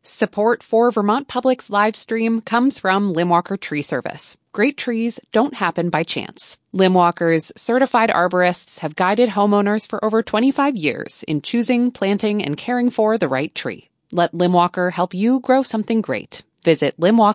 Support for Vermont Public's live stream comes from Limwalker Tree Service. Great trees don't happen by chance. Limwalker's certified arborists have guided homeowners for over 25 years in choosing, planting, and caring for the right tree. Let Limwalker help you grow something great. Visit limwalker.com.